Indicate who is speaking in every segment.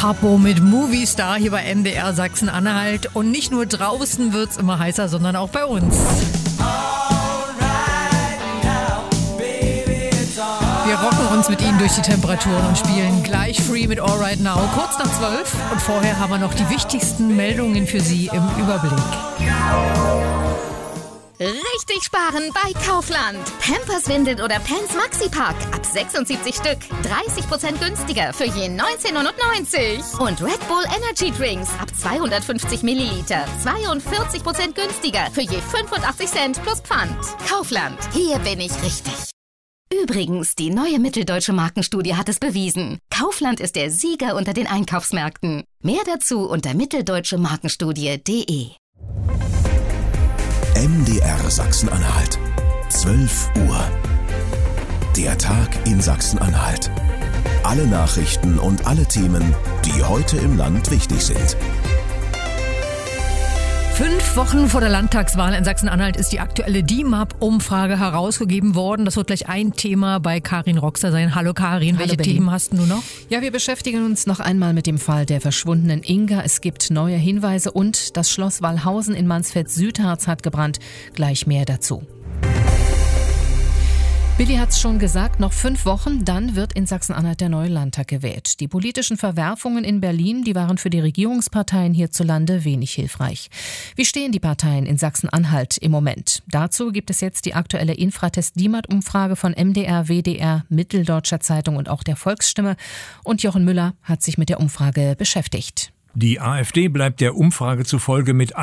Speaker 1: Capo mit Movie Star hier bei MDR Sachsen-Anhalt. Und nicht nur draußen wird's immer heißer, sondern auch bei uns. Wir rocken uns mit Ihnen durch die Temperaturen und spielen gleich Free mit All Right Now, kurz nach 12. Und vorher haben wir noch die wichtigsten Meldungen für Sie im Überblick.
Speaker 2: Richtig sparen bei Kaufland. Pampers, Windeln oder Pants Maxi-Pack ab 76 Stück. 30% günstiger für je 19,99 €. Und Red Bull Energy Drinks ab 250 Milliliter. 42% günstiger für je 85 Cent plus Pfand. Kaufland, hier bin ich richtig. Übrigens, die neue Mitteldeutsche Markenstudie hat es bewiesen. Kaufland ist der Sieger unter den Einkaufsmärkten. Mehr dazu unter mitteldeutschemarkenstudie.de.
Speaker 3: MDR Sachsen-Anhalt. 12 Uhr. Der Tag in Sachsen-Anhalt. Alle Nachrichten und alle Themen, die heute im Land wichtig sind.
Speaker 1: 5 Wochen vor der Landtagswahl in Sachsen-Anhalt ist die aktuelle DIMAP-Umfrage herausgegeben worden. Das wird gleich ein Thema bei Karin Roxer sein. Hallo Karin, welche Themen hast du noch?
Speaker 4: Ja, wir beschäftigen uns noch einmal mit dem Fall der verschwundenen Inga. Es gibt neue Hinweise und das Schloss Wallhausen in Mansfeld-Südharz hat gebrannt. Gleich mehr dazu. Billy hat's schon gesagt, noch 5 Wochen, dann wird in Sachsen-Anhalt der neue Landtag gewählt. Die politischen Verwerfungen in Berlin, die waren für die Regierungsparteien hierzulande wenig hilfreich. Wie stehen die Parteien in Sachsen-Anhalt im Moment? Dazu gibt es jetzt die aktuelle Infratest-DIMAP-Umfrage von MDR, WDR, Mitteldeutscher Zeitung und auch der Volksstimme. Und Jochen Müller hat sich mit der Umfrage beschäftigt.
Speaker 5: Die AfD bleibt der Umfrage zufolge mit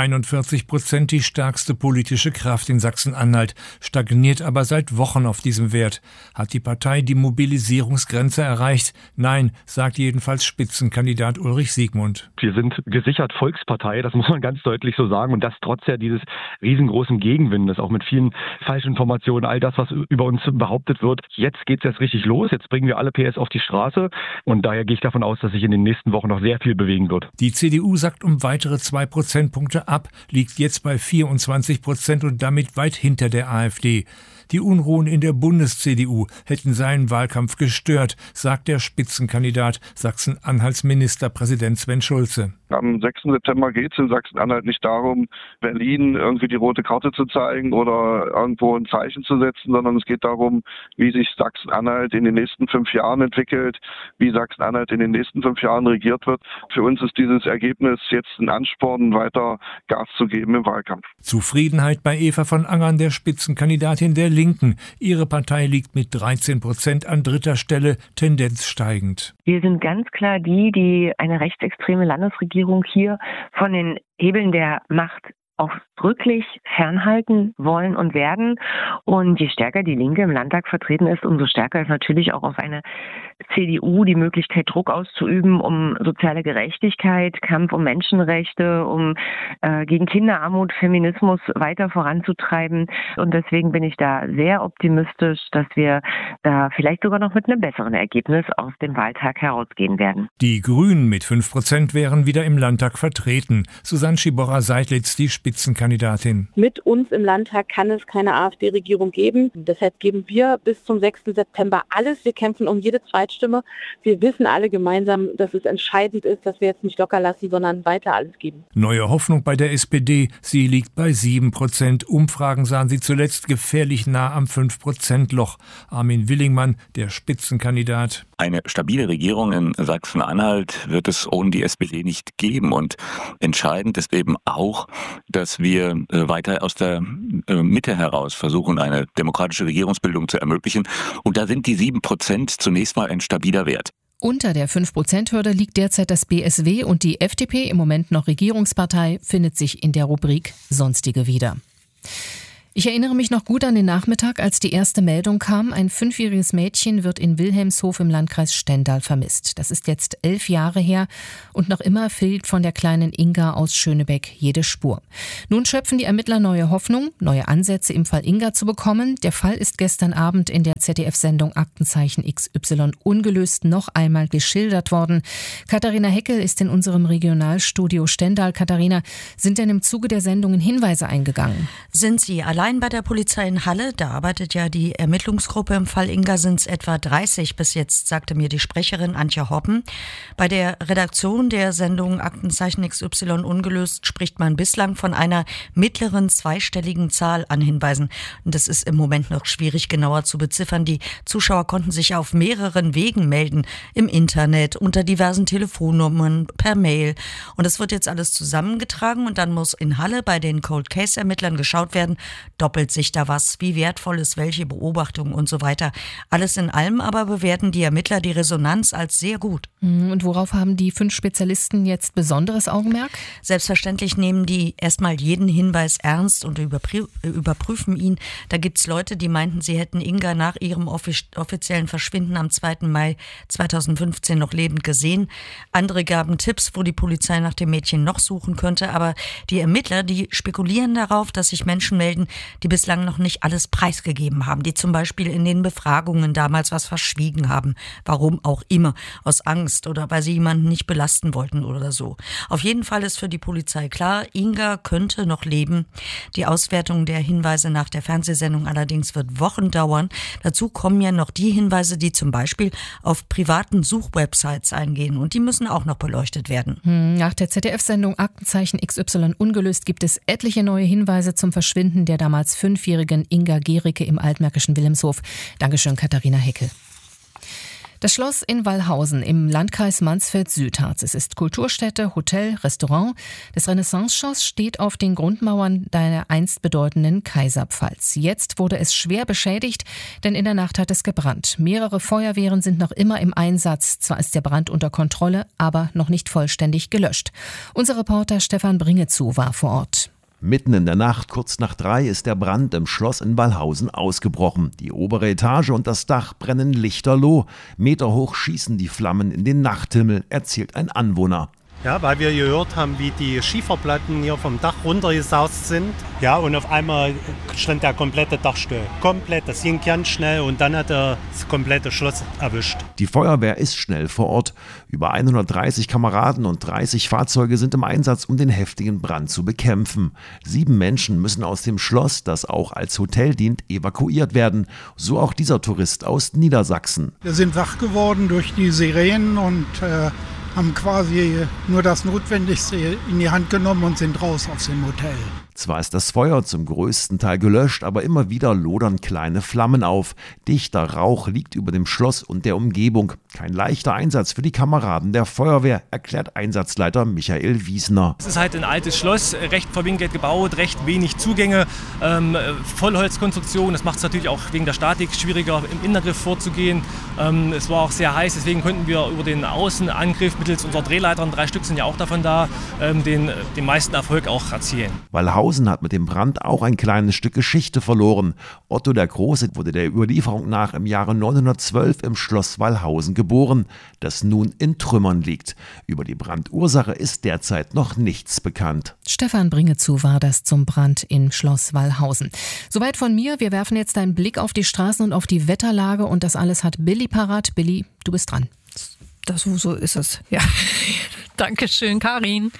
Speaker 5: 41% die stärkste politische Kraft in Sachsen-Anhalt, stagniert aber seit Wochen auf diesem Wert. Hat die Partei die Mobilisierungsgrenze erreicht? Nein, sagt jedenfalls Spitzenkandidat Ulrich Siegmund.
Speaker 6: Wir sind gesichert Volkspartei, das muss man ganz deutlich so sagen, und das trotz ja dieses riesengroßen Gegenwindes, auch mit vielen falschen Informationen, all das, was über uns behauptet wird. Jetzt geht's erst richtig los, jetzt bringen wir alle PS auf die Straße und daher gehe ich davon aus, dass sich in den nächsten Wochen noch sehr viel bewegen wird.
Speaker 5: Die CDU sackt um weitere 2 Prozentpunkte ab, liegt jetzt bei 24% und damit weit hinter der AfD. Die Unruhen in der Bundes-CDU hätten seinen Wahlkampf gestört, sagt der Spitzenkandidat Sachsen-Anhalts Ministerpräsident Sven Schulze.
Speaker 7: Am 6. September geht es in Sachsen-Anhalt nicht darum, Berlin irgendwie die rote Karte zu zeigen oder irgendwo ein Zeichen zu setzen, sondern es geht darum, wie sich Sachsen-Anhalt in den nächsten 5 Jahren entwickelt, wie Sachsen-Anhalt in den nächsten 5 Jahren regiert wird. Für uns ist dieses Ergebnis jetzt ein Ansporn, weiter Gas zu geben im Wahlkampf.
Speaker 5: Zufriedenheit bei Eva von Angern, der Spitzenkandidatin der Linken. Ihre Partei liegt mit 13% an 3. Stelle, Tendenz steigend.
Speaker 8: Wir sind ganz klar die eine rechtsextreme Landesregierung hier von den Hebeln der Macht ausdrücklich fernhalten wollen und werden. Und je stärker die Linke im Landtag vertreten ist, umso stärker ist natürlich auch auf eine CDU die Möglichkeit, Druck auszuüben, um soziale Gerechtigkeit, Kampf um Menschenrechte, um gegen Kinderarmut, Feminismus weiter voranzutreiben. Und deswegen bin ich da sehr optimistisch, dass wir da vielleicht sogar noch mit einem besseren Ergebnis aus dem Wahltag herausgehen werden.
Speaker 5: Die Grünen mit 5% wären wieder im Landtag vertreten. Susanne Schiborra-Seidlitz, die Spitzenkandidatin.
Speaker 9: Mit uns im Landtag kann es keine AfD-Regierung geben. Deshalb geben wir bis zum 6. September alles. Wir kämpfen um jede Zweitstimme. Wir wissen alle gemeinsam, dass es entscheidend ist, dass wir jetzt nicht locker lassen, sondern weiter alles geben.
Speaker 5: Neue Hoffnung bei der SPD. Sie liegt bei 7%. Umfragen sahen sie zuletzt gefährlich nah am 5%-Loch. Armin Willingmann, der Spitzenkandidat.
Speaker 10: Eine stabile Regierung in Sachsen-Anhalt wird es ohne die SPD nicht geben. Und entscheidend ist eben auch, dass wir weiter aus der Mitte heraus versuchen, eine demokratische Regierungsbildung zu ermöglichen. Und da sind die 7% zunächst mal ein stabiler Wert.
Speaker 4: Unter der 5%-Hürde liegt derzeit das BSW und die FDP, im Moment noch Regierungspartei, findet sich in der Rubrik Sonstige wieder. Ich erinnere mich noch gut an den Nachmittag, als die erste Meldung kam. Ein 5-jähriges Mädchen wird in Wilhelmshof im Landkreis Stendal vermisst. Das ist jetzt 11 Jahre her und noch immer fehlt von der kleinen Inga aus Schönebeck jede Spur. Nun schöpfen die Ermittler neue Hoffnung, neue Ansätze im Fall Inga zu bekommen. Der Fall ist gestern Abend in der ZDF-Sendung Aktenzeichen XY ungelöst noch einmal geschildert worden. Katharina Heckel ist in unserem Regionalstudio Stendal. Katharina, sind denn im Zuge der Sendungen Hinweise eingegangen?
Speaker 11: Sind sie alle Allein bei der Polizei in Halle, da arbeitet ja die Ermittlungsgruppe im Fall Inga, sind es etwa 30 bis jetzt, sagte mir die Sprecherin Antje Hoppen. Bei der Redaktion der Sendung Aktenzeichen XY ungelöst spricht man bislang von einer mittleren zweistelligen Zahl an Hinweisen. Und das ist im Moment noch schwierig genauer zu beziffern. Die Zuschauer konnten sich auf mehreren Wegen melden. Im Internet, unter diversen Telefonnummern, per Mail. Und das wird jetzt alles zusammengetragen und dann muss in Halle bei den Cold Case Ermittlern geschaut werden, doppelt sich da was, wie wertvoll ist welche Beobachtung und so weiter. Alles in allem aber bewerten die Ermittler die Resonanz als sehr gut.
Speaker 4: Und worauf haben die 5 Spezialisten jetzt besonderes Augenmerk?
Speaker 11: Selbstverständlich nehmen die erstmal jeden Hinweis ernst und überprüfen ihn. Da gibt's Leute, die meinten, sie hätten Inga nach ihrem offiziellen Verschwinden am 2. Mai 2015 noch lebend gesehen. Andere gaben Tipps, wo die Polizei nach dem Mädchen noch suchen könnte. Aber die Ermittler, die spekulieren darauf, dass sich Menschen melden, die bislang noch nicht alles preisgegeben haben, die zum Beispiel in den Befragungen damals was verschwiegen haben, warum auch immer, aus Angst oder weil sie jemanden nicht belasten wollten oder so. Auf jeden Fall ist für die Polizei klar, Inga könnte noch leben. Die Auswertung der Hinweise nach der Fernsehsendung allerdings wird Wochen dauern. Dazu kommen ja noch die Hinweise, die zum Beispiel auf privaten Suchwebsites eingehen und die müssen auch noch beleuchtet werden.
Speaker 4: Nach der ZDF-Sendung Aktenzeichen XY ungelöst gibt es etliche neue Hinweise zum Verschwinden der damals 5-jährigen Inga Gericke im altmärkischen Wilhelmshof. Dankeschön, Katharina Heckel. Das Schloss in Wallhausen im Landkreis Mansfeld-Südharz. Es ist Kulturstätte, Hotel, Restaurant. Das Renaissance-Schloss steht auf den Grundmauern der einst bedeutenden Kaiserpfalz. Jetzt wurde es schwer beschädigt, denn in der Nacht hat es gebrannt. Mehrere Feuerwehren sind noch immer im Einsatz. Zwar ist der Brand unter Kontrolle, aber noch nicht vollständig gelöscht. Unser Reporter Stefan Bringezu war vor Ort.
Speaker 12: Mitten in der Nacht, kurz nach 3, ist der Brand im Schloss in Wallhausen ausgebrochen. Die obere Etage und das Dach brennen lichterloh. Meterhoch schießen die Flammen in den Nachthimmel, erzählt ein Anwohner.
Speaker 13: Ja, weil wir gehört haben, wie die Schieferplatten hier vom Dach runtergesaust sind. Ja, und auf einmal stand der komplette Dach still. Komplett, das ging ganz schnell und dann hat er das komplette Schloss erwischt.
Speaker 12: Die Feuerwehr ist schnell vor Ort. Über 130 Kameraden und 30 Fahrzeuge sind im Einsatz, um den heftigen Brand zu bekämpfen. 7 Menschen müssen aus dem Schloss, das auch als Hotel dient, evakuiert werden. So auch dieser Tourist aus Niedersachsen.
Speaker 14: Wir sind wach geworden durch die Sirenen und haben quasi nur das Notwendigste in die Hand genommen und sind raus aus dem Hotel.
Speaker 12: Zwar ist das Feuer zum größten Teil gelöscht, aber immer wieder lodern kleine Flammen auf. Dichter Rauch liegt über dem Schloss und der Umgebung. Kein leichter Einsatz für die Kameraden der Feuerwehr, erklärt Einsatzleiter Michael Wiesner.
Speaker 15: Es ist halt ein altes Schloss, recht verwinkelt gebaut, recht wenig Zugänge, Vollholzkonstruktion. Das macht es natürlich auch wegen der Statik schwieriger, im Innengriff vorzugehen. Es war auch sehr heiß, deswegen konnten wir über den Außenangriff mittels unserer Drehleitern, 3 Stück sind ja auch davon da, den meisten Erfolg auch erzielen.
Speaker 12: Wallhausen hat mit dem Brand auch ein kleines Stück Geschichte verloren. Otto der Große wurde der Überlieferung nach im Jahre 912 im Schloss Wallhausen geboren, das nun in Trümmern liegt. Über die Brandursache ist derzeit noch nichts bekannt.
Speaker 4: Stefan Bringezu war das zum Brand im Schloss Wallhausen. Soweit von mir. Wir werfen jetzt einen Blick auf die Straßen und auf die Wetterlage und das alles hat Billy parat. Billy, du bist dran.
Speaker 1: So ist es. Ja. Dankeschön, Karin.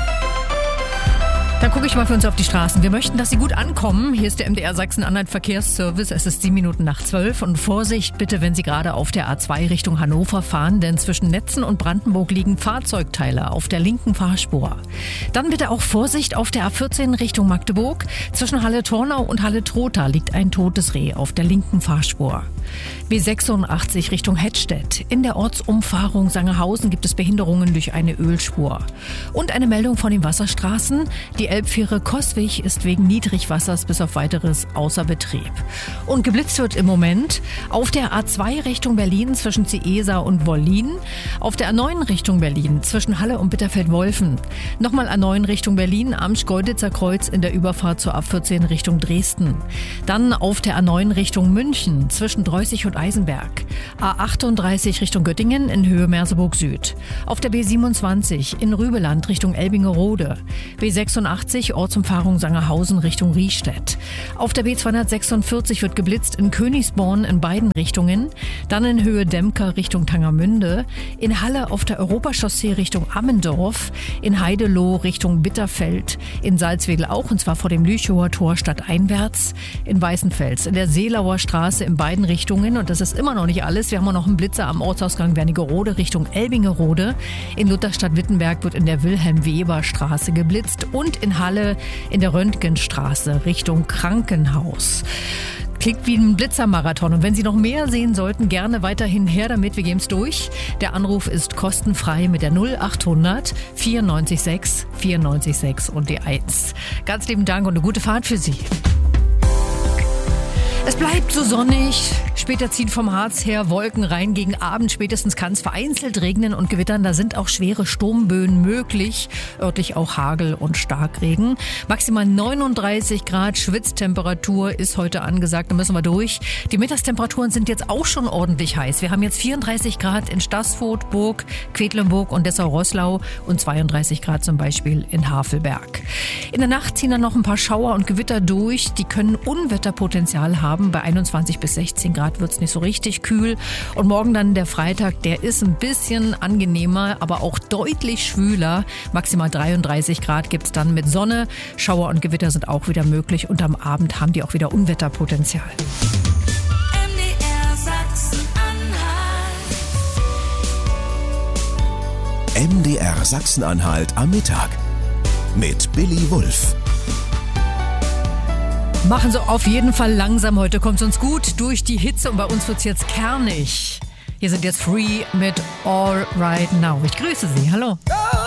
Speaker 1: Dann gucke ich mal für uns auf die Straßen. Wir möchten, dass sie gut ankommen. Hier ist der MDR Sachsen-Anhalt Verkehrsservice. Es ist 7 Minuten nach 12. Und Vorsicht bitte, wenn Sie gerade auf der A2 Richtung Hannover fahren, denn zwischen Netzen und Brandenburg liegen Fahrzeugteile auf der linken Fahrspur. Dann bitte auch Vorsicht auf der A14 Richtung Magdeburg. Zwischen Halle-Tornau und Halle-Trotha liegt ein totes Reh auf der linken Fahrspur. B86 Richtung Hettstedt. In der Ortsumfahrung Sangerhausen gibt es Behinderungen durch eine Ölspur. Und eine Meldung von den Wasserstraßen. Die Elbfähre Coswig ist wegen Niedrigwassers bis auf weiteres außer Betrieb. Und geblitzt wird im Moment auf der A2 Richtung Berlin zwischen Ciesa und Wollin, auf der A9 Richtung Berlin zwischen Halle und Bitterfeld-Wolfen, nochmal A9 Richtung Berlin, Amsch-Golditzer Kreuz in der Überfahrt zur A14 Richtung Dresden. Dann auf der A9 Richtung München zwischen Dreußig und Eisenberg, A38 Richtung Göttingen in Höhe Merseburg Süd, auf der B27 in Rübeland Richtung Elbingerode, B86 A87 Ortsumfahrung Sangerhausen Richtung Riestedt. Auf der B246 wird geblitzt in Königsborn in beiden Richtungen. Dann in Höhe Demker Richtung Tangermünde. In Halle auf der Europachaussee Richtung Ammendorf. In Heideloh Richtung Bitterfeld. In Salzwedel auch, und zwar vor dem Lüchower Tor stadteinwärts. In Weißenfels in der Seelauer Straße in beiden Richtungen. Und das ist immer noch nicht alles. Wir haben auch noch einen Blitzer am Ortsausgang Wernigerode Richtung Elbingerode. In Lutherstadt-Wittenberg wird in der Wilhelm-Weber-Straße geblitzt und in Halle in der Röntgenstraße Richtung Krankenhaus. Klingt wie ein Blitzermarathon. Und wenn Sie noch mehr sehen sollten, gerne weiterhin her damit. Wir geben es durch. Der Anruf ist kostenfrei mit der 0800 94 94 und die 1. Ganz lieben Dank und eine gute Fahrt für Sie. Es bleibt so sonnig. Später ziehen vom Harz her Wolken rein. Gegen Abend spätestens kann es vereinzelt regnen und gewittern. Da sind auch schwere Sturmböen möglich. Örtlich auch Hagel und Starkregen. Maximal 39 Grad Schwitztemperatur ist heute angesagt. Da müssen wir durch. Die Mittagstemperaturen sind jetzt auch schon ordentlich heiß. Wir haben jetzt 34 Grad in Stassfurt, Burg, Quedlinburg und Dessau-Roßlau und 32 Grad zum Beispiel in Havelberg. In der Nacht ziehen dann noch ein paar Schauer und Gewitter durch. Die können Unwetterpotenzial haben. Bei 21 bis 16 Grad wird es nicht so richtig kühl. Und morgen dann der Freitag, der ist ein bisschen angenehmer, aber auch deutlich schwüler. Maximal 33 Grad gibt es dann mit Sonne. Schauer und Gewitter sind auch wieder möglich. Und am Abend haben die auch wieder Unwetterpotenzial.
Speaker 3: MDR Sachsen-Anhalt am Mittag mit Billy Wulff.
Speaker 1: Machen Sie auf jeden Fall langsam. Heute kommt es uns gut durch die Hitze und bei uns wird es jetzt kernig. Hier sind jetzt Free mit All Right Now. Ich grüße Sie. Hallo.